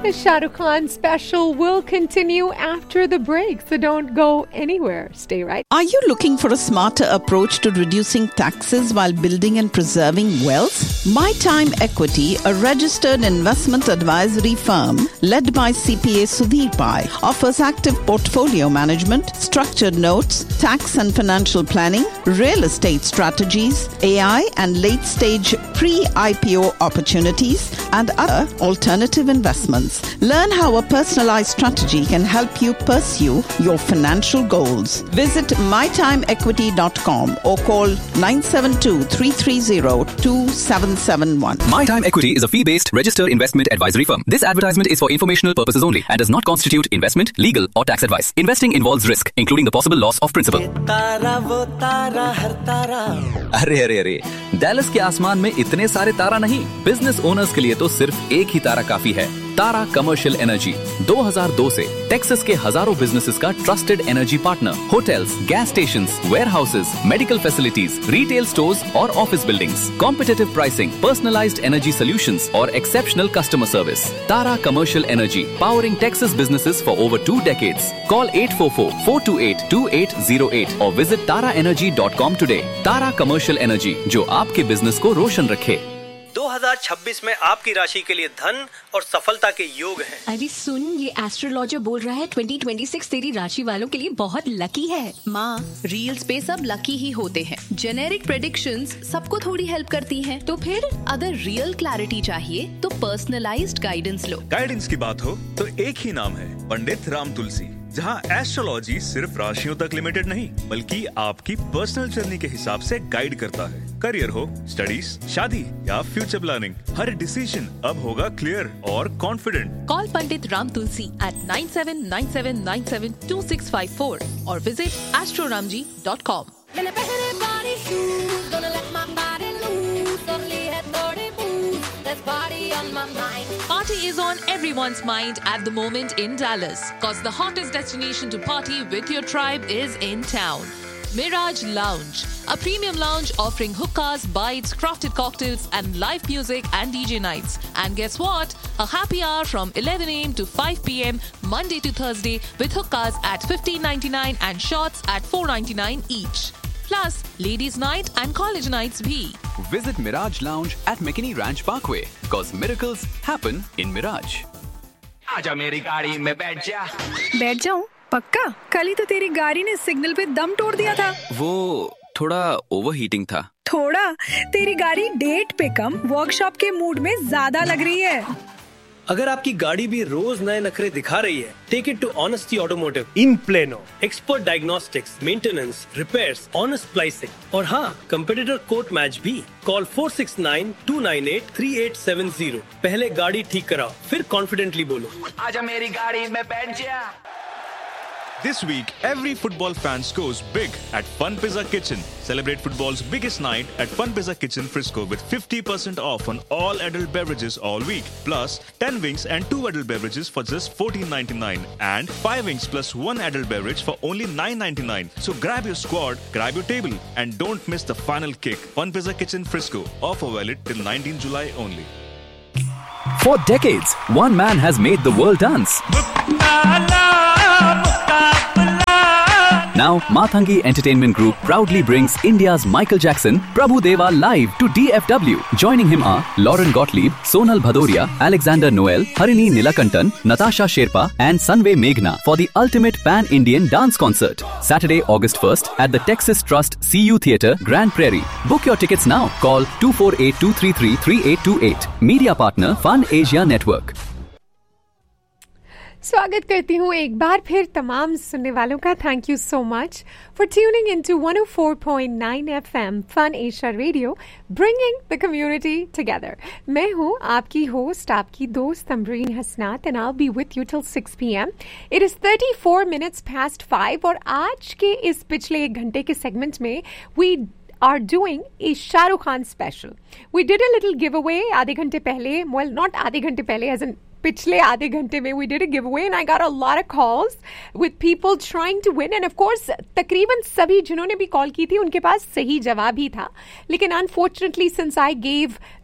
The Shah Rukh Khan special will continue after the break, so don't go anywhere. Stay right. Are you looking for a smarter approach to reducing taxes while building and preserving wealth? My Time Equity, a registered investment advisory firm led by CPA Sudhir Pai, offers active portfolio management, structured notes, tax and financial planning, real estate strategies, AI and late-stage pre-IPO opportunities, and other alternative investments. Learn how a personalized strategy can help you pursue your financial goals. Visit mytimeequity.com or call 972-330-2771. My Time Equity is a fee-based registered investment advisory firm. This advertisement is for informational purposes only and does not constitute investment, legal or tax advice. Investing involves risk, including the possible loss of principal. अरे Dallas के आसमान में इतने सारे तारा नहीं, business owners के लिए तो सिर्फ एक ही तारा काफी है। तारा कमर्शियल एनर्जी 2002 से टेक्सास के हजारों बिजनेसेस का trusted energy partner. Hotels, gas stations, warehouses, medical facilities, retail stores और office buildings, competitive pricing, personalised energy solutions और exceptional customer service. Tara commercial energy, powering Texas businesses for over 2 decades. Call 844-428-2808 or visit taraenergy.com today. Tara commercial energy, जो आपके business को रोशन रखे। 2026 में आपकी राशि के लिए धन और सफलता के योग हैं। अरे सुन, ये एस्ट्रोलॉजर बोल रहा है 2026 तेरी राशि वालों के लिए बहुत लकी है। माँ, रील्स पे सब लकी ही होते हैं। जेनेरिक प्रेडिक्शंस सबको थोड़ी हेल्प करती हैं। तो फिर अगर रियल क्लैरिटी चाहिए तो पर्सनलाइज्ड गाइडेंस लो। गाइडेंस की बात हो तो एक ही नाम है, पंडित राम तुलसी, जहाँ एस्ट्रोलॉजी सिर्फ राशियों तक लिमिटेड नहीं बल्कि आपकी पर्सनल जर्नी के हिसाब से गाइड करता है। करियर हो, स्टडीज, शादी या फ्यूचर प्लानिंग, हर डिसीजन अब होगा क्लियर और confident. Call Pandit Ram Tulsi at 9797972654 और visit astroramji.com। Party is on everyone's mind at the moment in Dallas, cause the hottest destination to party with your tribe is in town. Mirage Lounge, a premium lounge offering hookahs, bites, crafted cocktails and live music and DJ nights. And guess what? A happy hour from 11 a.m. to 5 p.m. Monday to Thursday with hookahs at $15.99 and shots at $4.99 each. Plus, ladies' night and college nights bhi. Visit Mirage Lounge at McKinney Ranch Parkway, because miracles happen in Mirage. आजा मेरी गाड़ी में बैठ जा। बैठ जाऊं? पक्का? कल ही तो तेरी गाड़ी ने सिग्नल पे दम तोड़ दिया था। वो थोड़ा ओवरहीटिंग था। थोड़ा? तेरी गाड़ी डेट पे कम वर्कशॉप के मूड में ज्यादा लग रही है। अगर आपकी गाड़ी भी रोज नए नखरे दिखा रही है, take it to honesty automotive in plano. Expert diagnostics, maintenance, repairs, honest pricing और हाँ, कंपेटिटर कोट मैच भी। कॉल 469-298-3870। पहले गाड़ी ठीक कराओ, फिर कॉन्फिडेंटली बोलो, आजा मेरी गाड़ी में बैठ जा। This week, every football fan scores big at Fun Pizza Kitchen. Celebrate football's biggest night at Fun Pizza Kitchen Frisco with 50% off on all adult beverages all week. Plus, 10 wings and 2 adult beverages for just $14.99 and 5 wings plus 1 adult beverage for only $9.99. So grab your squad, grab your table and don't miss the final kick. Fun Pizza Kitchen Frisco. Offer valid till 19 July only. For decades, one man has made the world dance. Now, Mathangi Entertainment Group proudly brings India's Michael Jackson, Prabhu Deva live to DFW. Joining him are Lauren Gottlieb, Sonal Bhadoria, Alexander Noel, Harini Nilakantan, Natasha Sherpa and Sanve Meghna for the ultimate pan-Indian dance concert. Saturday, August 1st at the Texas Trust CU Theatre, Grand Prairie. Book your tickets now. Call 248-233-3828. Media partner Fun Asia Network. स्वागत करती हूँ एक बार फिर तमाम सुनने वालों का। Thank you so much for tuning into 104.9 FM fun Asia radio, bringing the community together. मैं हूँ आपकी होस्ट, आपकी दोस्त तमरीन हसनात, and I will be with you till 6 PM. It is 34 minutes past 5 और आज के इस पिछले 1 घंटे के सेगमेंट में we are doing a Shah Rukh Khan special. We did a little giveaway आधे घंटे पहले, well not आधे घंटे पहले as in पिछले आधे घंटे में we did a giveaway and I got a lot of calls with people trying to win, and of course तकरीबन सभी जिन्होंने भी कॉल की थी उनके पास सही जवाब ही था, लेकिन unfortunately since I gave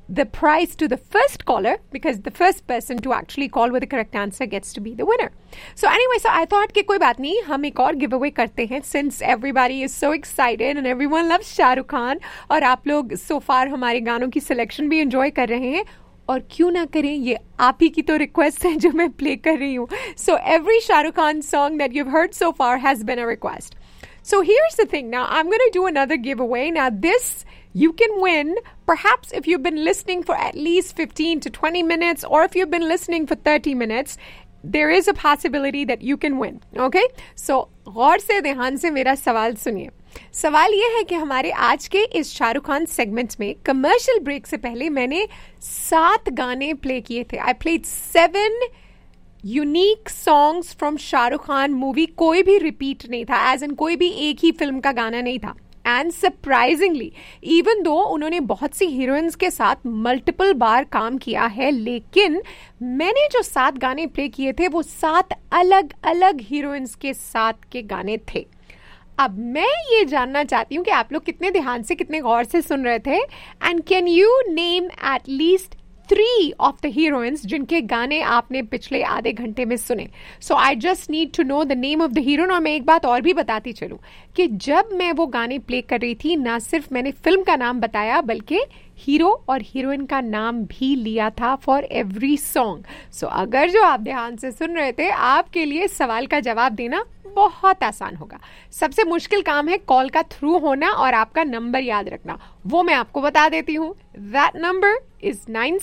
the prize to the first caller, because the first person to actually call with the correct answer gets to be the winner. So anyway, so I thought कि कोई बात नहीं, हम एक और giveaway करते हैं, since everybody is so excited and everyone loves Shahrukh Khan, और आप लोग so far हमारे गानों की selection भी enjoy कर रहे हैं, और क्यों ना करें, ये आप ही की तो रिक्वेस्ट है जो मैं प्ले कर रही हूँ. So every Shahrukh Khan song that you've heard so far has been a request. So here's the thing. Now I'm going to do another giveaway. Now this you can win perhaps if you've been listening for at least 15 to 20 minutes, or if you've been listening for 30 minutes, there is a possibility that you can win. Okay? So गौर से ध्यान से मेरा सवाल सुनिए. सवाल ये है कि हमारे आज के इस शाहरुख खान सेगमेंट में कमर्शियल ब्रेक से पहले मैंने 7 गाने प्ले किए थे. I played 7 unique songs from Shahrukh Khan movie. कोई भी रिपीट नहीं था, एज इन कोई भी एक ही फिल्म का गाना नहीं था. एंड सरप्राइजिंगली, इवन दो उन्होंने बहुत सी हीरोइंस के साथ मल्टीपल बार काम किया है, लेकिन मैंने जो 7 गाने प्ले किए थे वो 7 अलग अलग हीरोइंस के साथ के गाने थे. अब मैं ये जानना चाहती हूँ कि आप लोग कितने ध्यान से, कितने गौर से सुन रहे थे. And can you name at least 3 of the heroines जिनके गाने आपने पिछले आधे घंटे में सुने. सो I just need to know the name of the heroine. और मैं एक बात और भी बताती चलूं कि जब मैं वो गाने प्ले कर रही थी, ना सिर्फ मैंने फिल्म का नाम बताया बल्कि हीरो और हीरोइन का नाम भी लिया था फॉर एवरी सॉन्ग. सो अगर जो आप ध्यान से सुन रहे थे, आपके लिए सवाल का जवाब देना बहुत आसान होगा. सबसे मुश्किल काम है कॉल का थ्रू होना और आपका नंबर याद रखना. वो मैं आपको बता देती हूँ. That number is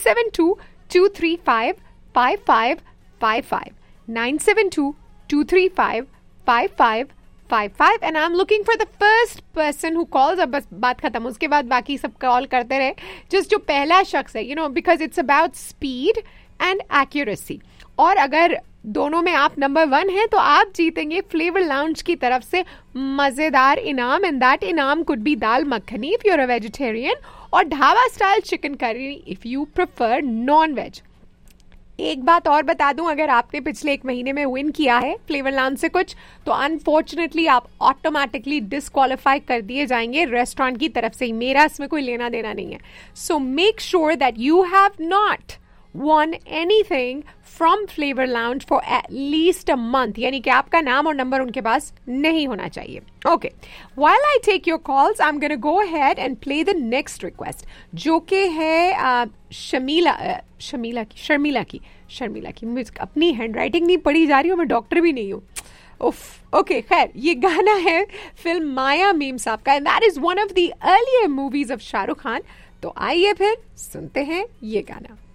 972-235-5555. 972-235-5555. And I'm looking for the first person who calls. अब बस बात खत्म, उसके बाद बाकी सब कॉल करते रहे. जस्ट जो पहला शख्स है, because it's about speed and accuracy. और अगर दोनों में आप नंबर 1 हैं तो आप जीतेंगे फ्लेवर लाउंज की तरफ से मजेदार इनाम. एंड दैट इनाम could be dal makhani if you are a vegetarian, और dhaba style chicken curry if you prefer non veg. एक बात और बता दूं, अगर आपने पिछले 1 महीने में विन किया है फ्लेवर लाउंज से कुछ, तो अनफॉर्चुनेटली आप ऑटोमेटिकली डिस्क्वालीफाई कर दिए जाएंगे रेस्टोरेंट की तरफ से ही. मेरा इसमें कोई लेना देना नहीं है. So make sure that you have not won anything from Flavor Lounge for at least a month. यानी कि आपका नाम और नंबर उनके पास नहीं होना चाहिए. Okay. While I take your calls, I'm going to go ahead and play the next request, जो कि है शर्मिला की. मुझे अपनी हैंडराइटिंग नहीं पढ़ी जा रही हूँ, मैं डॉक्टर भी नहीं हूँ. ओके, खैर, ये गाना है फिल्म माया मीम साहब का, and that is one of the earlier movies of Shahrukh Khan. तो आइए फिर सुनते हैं ये गाना.